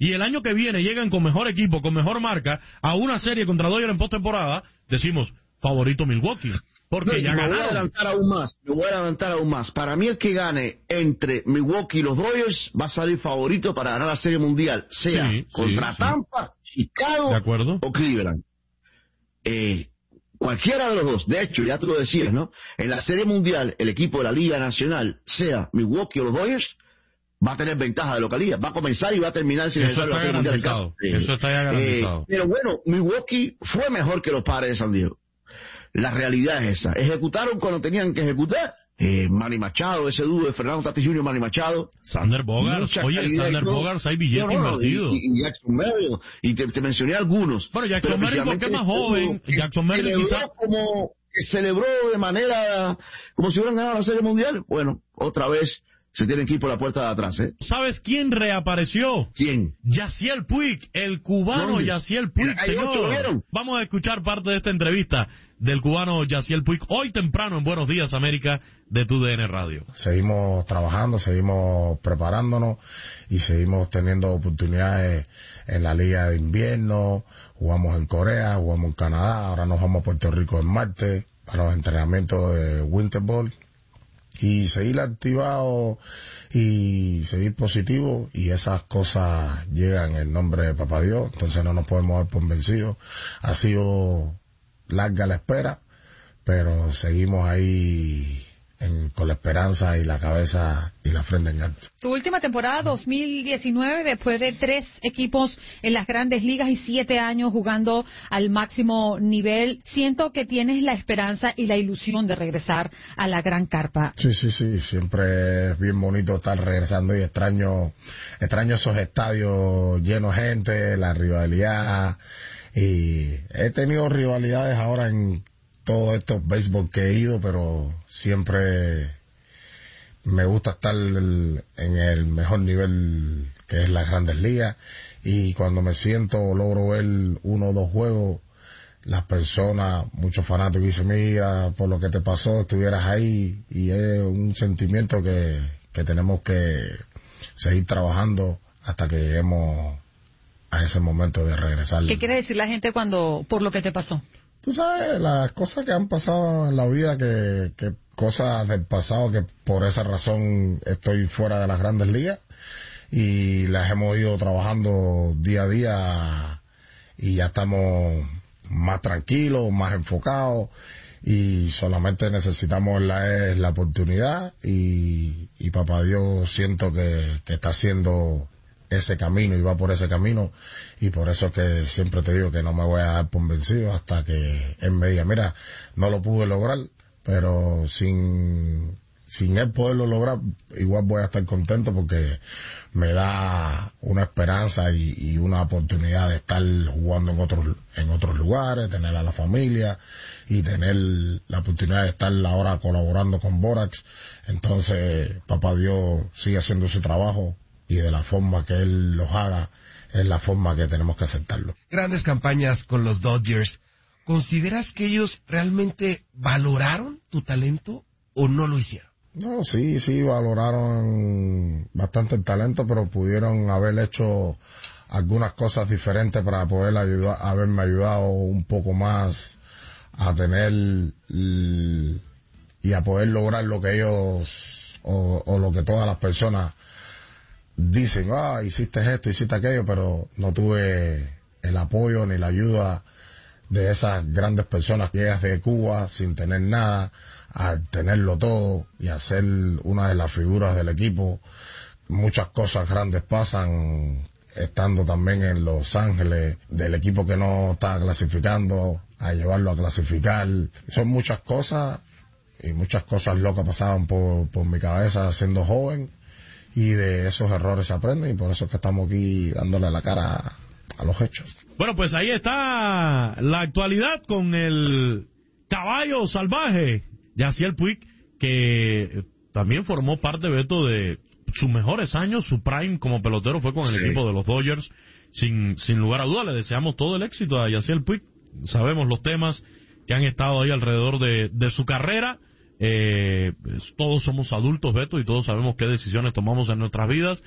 y el año que viene llegan con mejor equipo, con mejor marca, a una serie contra Dodgers en postemporada, decimos, favorito Milwaukee. Porque ya ganaron. Me voy a adelantar aún más. Para mí el que gane entre Milwaukee y los Dodgers va a salir favorito para ganar la Serie Mundial, sea contra Tampa, Chicago o Cleveland. Cualquiera de los dos. De hecho, ya te lo decías, ¿no? En la Serie Mundial, el equipo de la Liga Nacional, sea Milwaukee o los Dodgers, va a tener ventaja de localía. Va a comenzar y va a terminar sin eso está garantizado. Eso está ya garantizado. Pero bueno, Milwaukee fue mejor que los Padres de San Diego. La realidad es esa. Ejecutaron cuando tenían que ejecutar. Manny Machado, ese dúo de Fernando Tatis Jr. Manny Machado. Sander Bogaerts. Oye, Sander Bogaerts, hay billete invertido. Y Jackson Merrill. Y te mencioné algunos. Bueno, Jackson Merrill porque es más joven. Jackson Merrill quizás que celebró de manera como si hubieran ganado la Serie Mundial. Bueno, otra vez se tienen que ir por la puerta de atrás, ¿eh? ¿Sabes quién reapareció? ¿Quién? Yasiel Puig, el cubano Yasiel Puig, señor. Vamos a escuchar parte de esta entrevista del cubano Yasiel Puig hoy temprano en Buenos Días América de TUDN Radio. Seguimos trabajando, seguimos preparándonos y seguimos teniendo oportunidades en la Liga de Invierno. Jugamos en Corea, jugamos en Canadá, ahora nos vamos a Puerto Rico en martes para los entrenamientos de Winter Ball. Y seguir activado y seguir positivo, y esas cosas llegan en el nombre de Papá Dios, entonces no nos podemos dar por vencidos. Ha sido larga la espera, pero seguimos ahí con la esperanza y la cabeza y la frente en alto. Tu última temporada 2019, después de 3 equipos en las Grandes Ligas y 7 años jugando al máximo nivel, siento que tienes la esperanza y la ilusión de regresar a la gran carpa. Sí, siempre es bien bonito estar regresando y extraño esos estadios llenos de gente, la rivalidad, y he tenido rivalidades ahora en todos estos béisbol que he ido, pero siempre me gusta estar en el mejor nivel que es las Grandes Ligas, y cuando me siento o logro ver 1 o 2 juegos, las personas, muchos fanáticos dicen, mira, por lo que te pasó, estuvieras ahí, y es un sentimiento que tenemos que seguir trabajando hasta que lleguemos a ese momento de regresar. ¿Qué quiere decir la gente cuando por lo que te pasó? Tú sabes, las cosas que han pasado en la vida, que cosas del pasado, que por esa razón estoy fuera de las Grandes Ligas, y las hemos ido trabajando día a día, y ya estamos más tranquilos, más enfocados, y solamente necesitamos la oportunidad, y Papá Dios siento que está haciendo ese camino y va por ese camino, y por eso que siempre te digo que no me voy a dar por vencido hasta que él me diga, mira, no lo pude lograr, pero sin él poderlo lograr, igual voy a estar contento, porque me da una esperanza y una oportunidad de estar jugando en otros lugares, tener a la familia y tener la oportunidad de estar ahora colaborando con Borax. Entonces Papá Dios sigue haciendo su trabajo, y de la forma que él los haga es la forma que tenemos que aceptarlo. Grandes campañas con los Dodgers. ¿Consideras que ellos realmente valoraron tu talento o no lo hicieron? No, sí, valoraron bastante el talento, pero pudieron haber hecho algunas cosas diferentes para poder haberme ayudado un poco más a tener y a poder lograr lo que ellos o lo que todas las personas dicen, hiciste esto, hiciste aquello, pero no tuve el apoyo ni la ayuda de esas grandes personas que llegas de Cuba sin tener nada, a tenerlo todo y a ser una de las figuras del equipo. Muchas cosas grandes pasan estando también en Los Ángeles, del equipo que no está clasificando, a llevarlo a clasificar. Son muchas cosas, y muchas cosas locas pasaban por mi cabeza siendo joven, y de esos errores se aprenden, y por eso es que estamos aquí dándole la cara a los hechos. Bueno, pues ahí está la actualidad con el caballo salvaje, Yasiel Puig, que también formó parte, Beto, de sus mejores años. Su prime como pelotero fue con el equipo de los Dodgers, sin lugar a duda. Le deseamos todo el éxito a Yasiel Puig. Sabemos los temas que han estado ahí alrededor de su carrera. Todos somos adultos, Beto, y todos sabemos qué decisiones tomamos en nuestras vidas.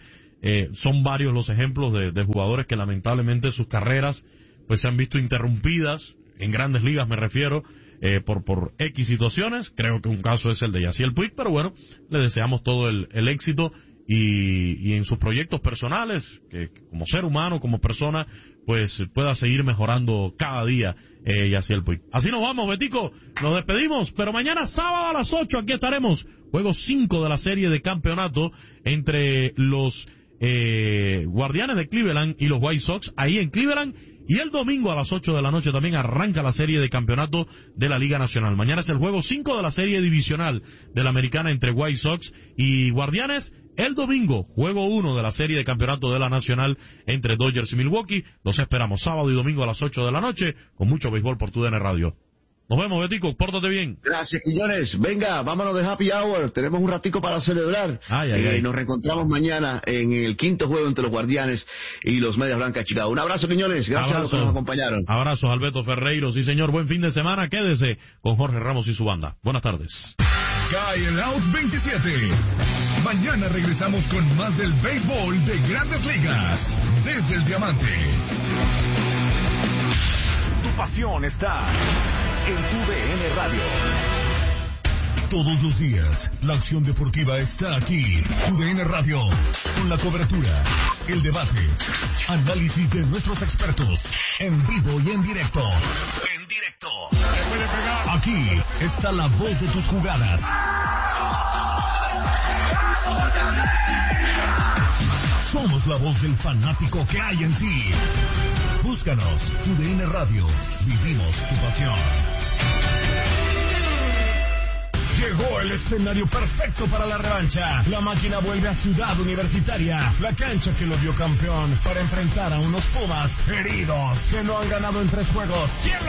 son varios los ejemplos de jugadores que lamentablemente sus carreras pues se han visto interrumpidas, en grandes ligas me refiero, por X situaciones. Creo que un caso es el de Yasiel Puig, pero bueno, le deseamos todo el éxito y en sus proyectos personales, que como ser humano, como persona, pues pueda seguir mejorando cada día Yasiel Puig. Así nos vamos, Betico, nos despedimos, pero mañana sábado a las 8 aquí estaremos, juego 5 de la serie de campeonato entre los Guardianes de Cleveland y los White Sox, ahí en Cleveland. Y el domingo a las 8 de la noche también arranca la serie de campeonato de la Liga Nacional. Mañana es el juego 5 de la serie divisional de la Americana entre White Sox y Guardianes. El domingo, juego 1 de la serie de campeonato de la Nacional entre Dodgers y Milwaukee. Los esperamos sábado y domingo a las 8 de la noche con mucho béisbol por TUDN Radio. Nos vemos, Betico, pórtate bien. Gracias, Quiñones. Venga, vámonos de Happy Hour. Tenemos un ratico para celebrar. Nos reencontramos mañana en el quinto juego entre los Guardianes y los Medias Blancas de Chicago. Un abrazo, Quiñones. Gracias a los que nos acompañaron. Abrazos, Alberto Ferreiro. Sí, señor. Buen fin de semana. Quédese con Jorge Ramos y su banda. Buenas tardes. Cae el Out 27. Mañana regresamos con más del béisbol de Grandes Ligas. Desde el Diamante. Tu pasión está en TUDN Radio. Todos los días, la acción deportiva está aquí. TUDN Radio, con la cobertura, el debate, análisis de nuestros expertos, en vivo y en directo. En directo. Aquí está la voz de tus jugadas. Somos la voz del fanático que hay en ti. Búscanos, TUDN Radio. Vivimos tu pasión. Llegó el escenario perfecto para la revancha. La máquina vuelve a Ciudad Universitaria, la cancha que lo vio campeón, para enfrentar a unos Pumas heridos que no han ganado en 3 juegos.